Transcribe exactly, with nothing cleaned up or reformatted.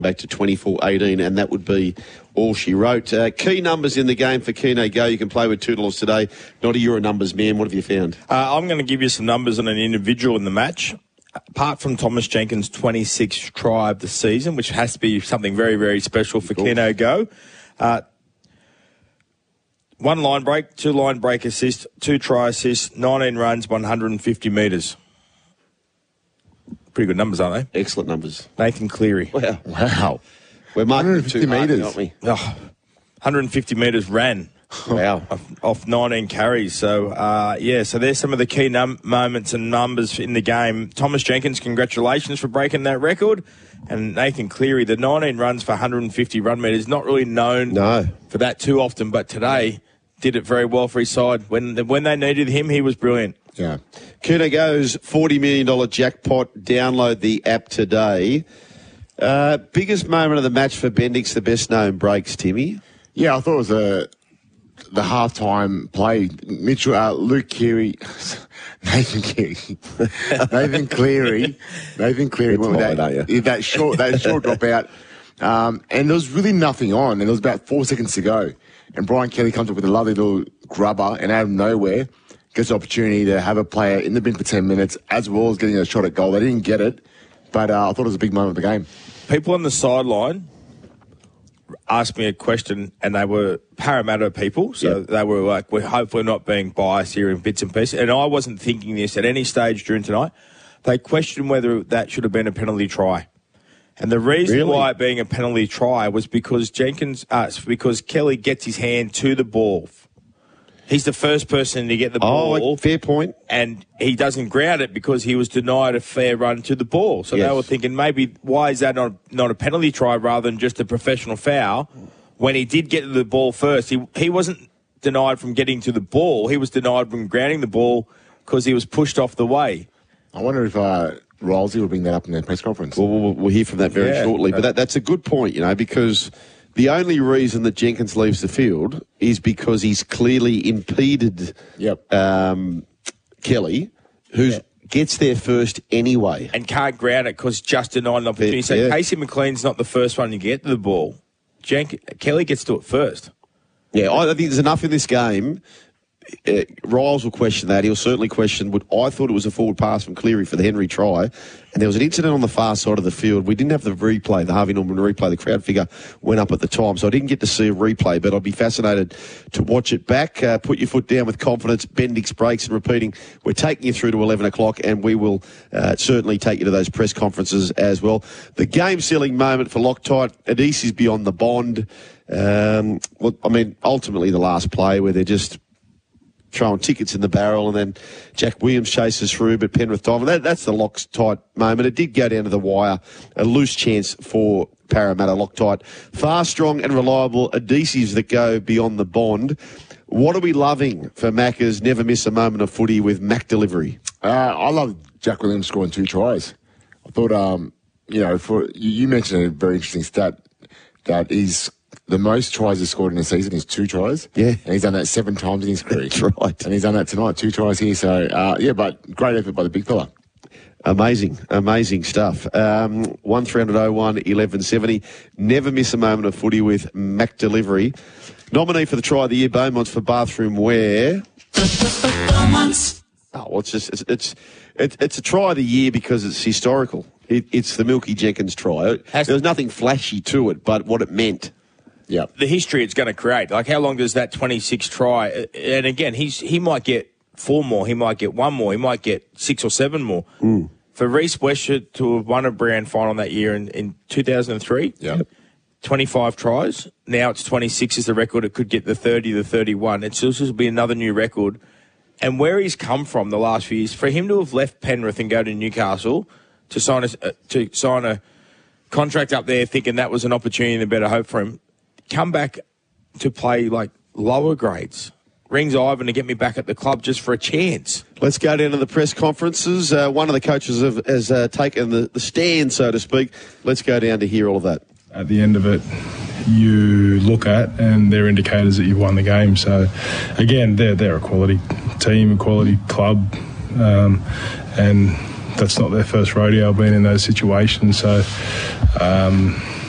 back to twenty-four eighteen, and that would be all she wrote. Uh, key numbers in the game for Keno Go. You can play with two dollars today. Not a Euro numbers, man. What have you found? Uh, I'm going to give you some numbers on an individual in the match. Apart from Thomas Jenkins' twenty-sixth try of the season, which has to be something very, very special for cool. Keno Go. Uh, one line break, two line break assists, two try assists, nineteen runs, one hundred fifty metres. Pretty good numbers, aren't they? Excellent numbers. Nathan Cleary. Wow. Wow. We're marking two metres, aren't we? Oh, one hundred fifty metres ran. Wow. Off, off nineteen carries. So, uh, yeah, so there's some of the key num- moments and numbers in the game. Thomas Jenkins, congratulations for breaking that record. And Nathan Cleary, the nineteen runs for one hundred fifty run metres, not really known no. for that too often, but today did it very well for his side. When when they needed him, he was brilliant. Yeah. Keno Go's forty million dollars jackpot. Download the app today. Uh, biggest moment of the match for Bendix, the best known breaks, Timmy? Yeah, I thought it was a, the halftime play. Mitchell, uh, Luke Keary, Nathan Keary, Nathan Cleary, Nathan Cleary went with that, that short, that short dropout. Um, and there was really nothing on, and there was about four seconds to go. And Brian Kelly comes up with a lovely little grubber, and out of nowhere, gets the opportunity to have a player in the bin for ten minutes, as well as getting a shot at goal. They didn't get it, but uh, I thought it was a big moment of the game. People on the sideline asked me a question, and they were Parramatta people, so yep. they were like, we're hopefully not being biased here in bits and pieces. And I wasn't thinking this at any stage during tonight. They questioned whether that should have been a penalty try. And the reason really? why it being a penalty try was because Jenkins, uh, because Kelly gets his hand to the ball. He's the first person to get the ball. Oh, fair point. And he doesn't ground it because he was denied a fair run to the ball. So yes. they were thinking, maybe, why is that not, not a penalty try rather than just a professional foul? When he did get to the ball first, he he wasn't denied from getting to the ball. He was denied from grounding the ball because he was pushed off the way. I wonder if uh, Rolsey will bring that up in their press conference. Well, we'll, we'll hear from that very yeah. shortly. But that, that's a good point, you know, because the only reason that Jenkins leaves the field is because he's clearly impeded yep. um, Kelly, who yeah. gets there first anyway. And can't ground it because just denied an opportunity. Yeah. So yeah. Casey McLean's not the first one to get to the ball. Jenk- Kelly gets to it first. Yeah, I think there's enough in this game. Uh, Riles will question that. He'll certainly question, but I thought it was a forward pass from Cleary for the Henry try. And there was an incident on the far side of the field. We didn't have the replay, the Harvey Norman replay. The crowd figure went up at the time, so I didn't get to see a replay, but I'd be fascinated to watch it back. Uh, put your foot down with confidence. Bendix breaks and repeating. We're taking you through to eleven o'clock, and we will uh, certainly take you to those press conferences as well. The game-sealing moment for Loctite. Adesi's beyond the bond. Um, well, I mean, ultimately the last play where they're just throwing tickets in the barrel, and then Jack Williams chases through, but Penrith Diamond, that, that's the Loctite moment. It did go down to the wire. A loose chance for Parramatta. Loctite. Fast, strong and reliable adhesives that go beyond the bond. What are we loving for Macca's never miss a moment of footy with Mac delivery? Uh, I love Jack Williams scoring two tries. I thought, um, you know, for you, you mentioned a very interesting stat that he's the most tries he's scored in a season is two tries. Yeah. And he's done that seven times in his career. That's right. And he's done that tonight, two tries here. So, uh, yeah, but great effort by the big fella. Amazing, amazing stuff. Um, one three hundred oh one eleven seventy. Never miss a moment of footy with Mac Delivery. Nominee for the Try of the Year, Beaumont's for bathroom wear. Beaumont's. Oh, well, it's just, it's, it's, it's, it's a Try of the Year because it's historical. It, it's the Milky Jenkins try. Has there was nothing flashy to it, but what it meant. Yeah, the history it's going to create. Like, how long does that twenty-six try? And again, he's he might get four more, he might get one more, he might get six or seven more. Mm. For Reece Westwood to have won a grand final that year in, in two thousand three, yep. twenty-five tries. Now it's twenty-six is the record. It could get the thirty, the thirty-one. It's just will be another new record. And where he's come from the last few years, for him to have left Penrith and go to Newcastle to sign a uh, to sign a contract up there, thinking that was an opportunity and a better hope for him. Come back to play like lower grades. Rings Ivan to get me back at the club just for a chance. Let's go down to the press conferences. Uh, one of the coaches have, has uh, taken the, the stand, so to speak. Let's go down to hear all of that. At the end of it, you look at, and they're indicators that you've won the game. So, again, they're, they're a quality team, a quality club, um, and that's not their first rodeo being in those situations. So, um,